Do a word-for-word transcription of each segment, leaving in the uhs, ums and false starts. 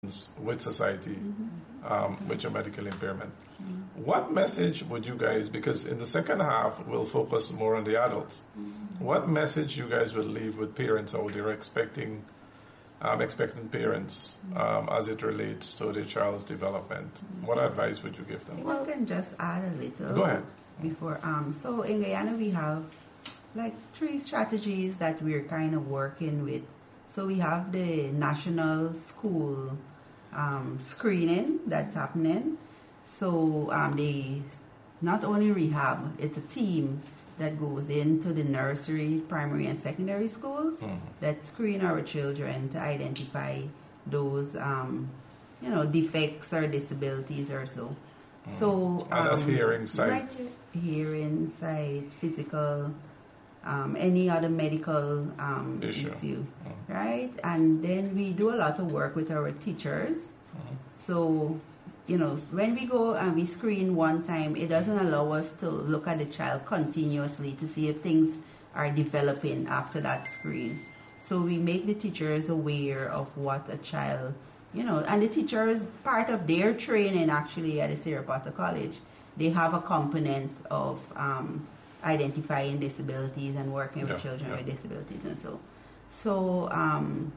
with society, mm-hmm. um, with your medical impairment. Mm-hmm. What message would you guys, because in the second half we'll focus more on the adults, mm-hmm. what message you guys will leave with parents out there expecting um, expecting parents mm-hmm. um, as it relates to their child's development? Mm-hmm. What advice would you give them? Well, I can just add a little. Go ahead. Before, um, so in Guyana we have like three strategies that we're kind of working with. So we have the national school um, screening that's happening. So um, they not only rehab, it's a team that goes into the nursery, primary and secondary schools mm-hmm. that screen our children to identify those, um, you know, defects or disabilities or so. Mm-hmm. So and um, that's hearing, sight, right, hearing, sight, physical. Um, any other medical um, issue, issue mm-hmm. right? And then we do a lot of work with our teachers. Mm-hmm. So, you know, when we go and we screen one time, it doesn't allow us to look at the child continuously to see if things are developing after that screen. So we make the teachers aware of what a child, you know, and the teachers, part of their training actually at the Sierra Potter College, they have a component of um, identifying disabilities and working yeah, with children yeah. with disabilities and so. So um,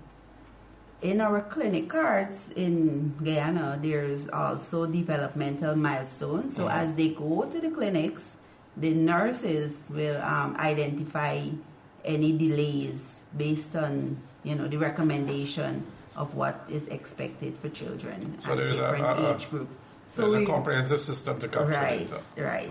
in our clinic cards in Guyana, there's also developmental milestones. So mm-hmm. as they go to the clinics, the nurses will um, identify any delays based on, you know, the recommendation of what is expected for children so at there's different a, a, age group. So there's a comprehensive system to capture right, data. Right.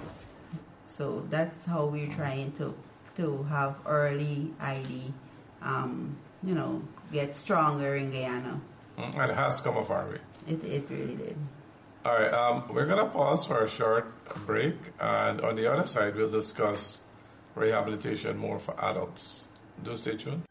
So that's how we're trying to to have early I D, um, you know, get stronger in Guyana. Mm, and it has come a far way. It it really did. All right, um, we're going to pause for a short break, and on the other side, we'll discuss rehabilitation more for adults. Do stay tuned.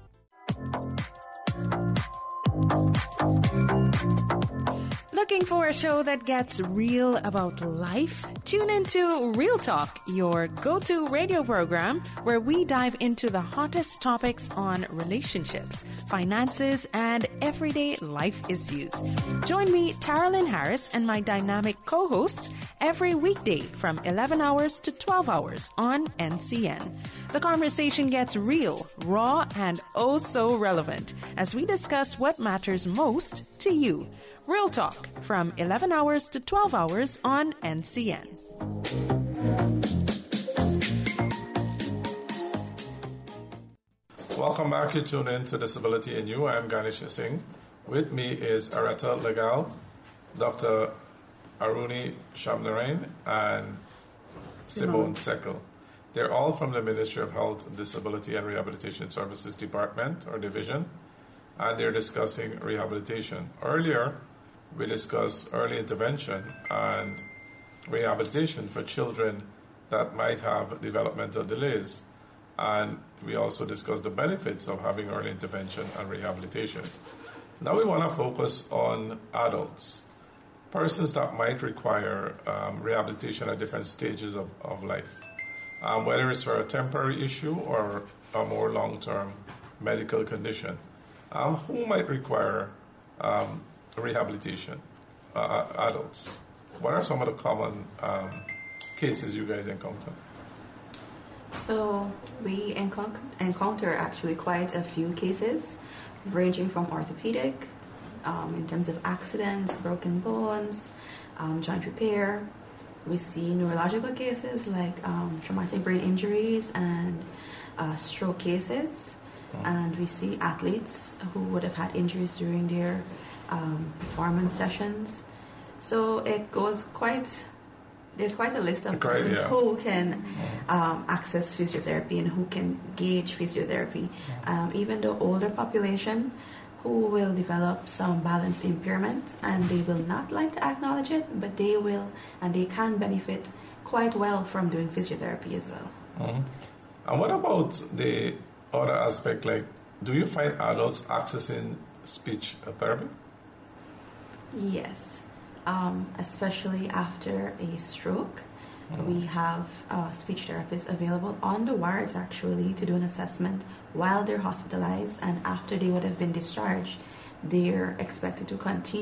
Looking for a show that gets real about life? Tune into Real Talk, your go-to radio program where we dive into the hottest topics on relationships, finances, and everyday life issues. Join me, Taralyn Harris, and my dynamic co-hosts every weekday from eleven hours to twelve hours on N C N. The conversation gets real, raw, and oh so relevant as we discuss what matters most to you. Real Talk from eleven hours to twelve hours on N C N. Welcome back. You tune in to Disability in You. I'm Ganesh Singh. With me is Areta Legal, Doctor Aruni Shamnarain, and Simone Sekel. They're all from the Ministry of Health, Disability and Rehabilitation Services Department or Division, and they're discussing rehabilitation. Earlier, we discussed early intervention and rehabilitation for children that might have developmental delays. And we also discussed the benefits of having early intervention and rehabilitation. Now we want to focus on adults, persons that might require um, rehabilitation at different stages of, of life, um, whether it's for a temporary issue or a more long-term medical condition. Um, who might require um, rehabilitation? Uh, adults. What are some of the common um, cases you guys encounter? So we encounter, encounter actually quite a few cases, ranging from orthopedic, um, in terms of accidents, broken bones, um, joint repair. We see neurological cases like um, traumatic brain injuries and uh, stroke cases. Mm. And we see athletes who would have had injuries during their um, performance sessions. So it goes quite... There's quite a list of Great, persons yeah. who can um, access physiotherapy and who can gauge physiotherapy. Um, even the older population who will develop some balance impairment and they will not like to acknowledge it, but they will and they can benefit quite well from doing physiotherapy as well. Mm-hmm. And what about the other aspect, like do you find adults accessing speech therapy? Yes. Um, especially after a stroke. Mm-hmm. We have uh, speech therapists available on the wards actually to do an assessment while they're hospitalized, and after they would have been discharged, they're expected to continue